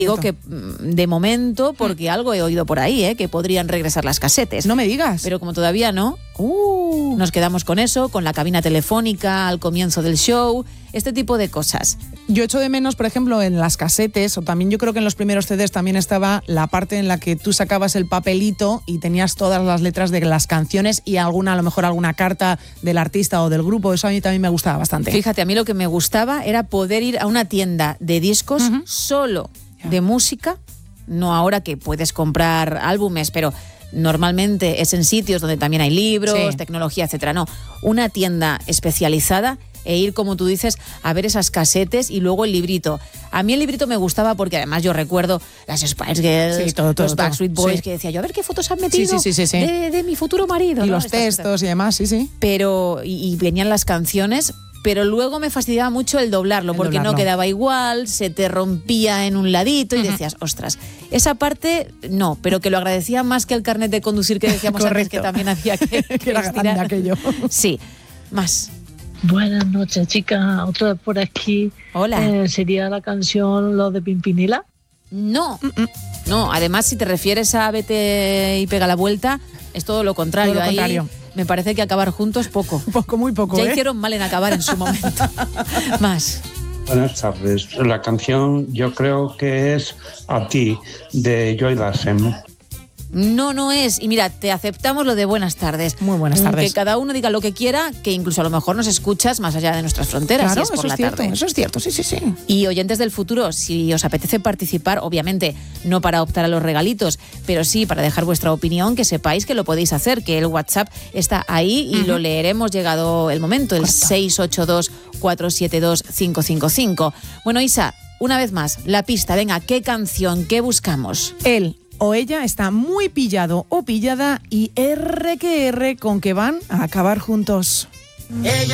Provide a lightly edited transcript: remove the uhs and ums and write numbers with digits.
Digo que de momento, porque algo he oído por ahí, que podrían regresar las casetes. No me digas. Pero como todavía no, nos quedamos con eso, con la cabina telefónica al comienzo del show, este tipo de cosas. Yo echo de menos, por ejemplo, en las casetes, o también yo creo que en los primeros CDs también estaba la parte en la que tú sacabas el papelito y tenías todas las letras de las canciones y a lo mejor alguna carta del artista o del grupo. Eso a mí también me gustaba bastante. Fíjate, a mí lo que me gustaba era poder ir a una tienda de discos solo de música, no ahora que puedes comprar álbumes, pero normalmente es en sitios donde también hay libros, tecnología, etcétera. No, una tienda especializada e ir, como tú dices, a ver esas casetes y luego el librito. A mí el librito me gustaba porque además yo recuerdo las Spice Girls, los Backstreet Boys, que decía yo, a ver qué fotos han metido de mi futuro marido. Y ¿no? Los textos y demás, Pero, y venían las canciones, pero luego me fastidiaba mucho el doblarlo, porque no quedaba igual, se te rompía en un ladito y decías, ostras, esa parte no, pero que lo agradecía más que el carnet de conducir que decíamos antes, que también hacía que era grande aquello. Sí, más. Buenas noches, chicas, otra vez por aquí. Hola. ¿Sería la canción Lo de Pimpinela? No, no, además si te refieres a Vete y pega la vuelta, es todo lo contrario. Todo lo contrario. Ahí me parece que acabar juntos poco. Muy poco. Ya hicieron mal en acabar en su momento. Más. Buenas tardes. La canción yo creo que es A ti, de Joy Lassen. No es. Y mira, te aceptamos lo de buenas tardes. Muy buenas tardes. Que cada uno diga lo que quiera, que incluso a lo mejor nos escuchas más allá de nuestras fronteras. Claro, si es por la cierto, tarde. eso es cierto, sí. Y oyentes del futuro, si os apetece participar, obviamente no para optar a los regalitos, pero sí para dejar vuestra opinión, que sepáis que lo podéis hacer, que el WhatsApp está ahí y lo leeremos llegado el momento, el 682-472-555. Bueno, Isa, una vez más, la pista, venga, ¿qué canción, qué buscamos? Él o ella está muy pillado o pillada y R que R con que van a acabar juntos.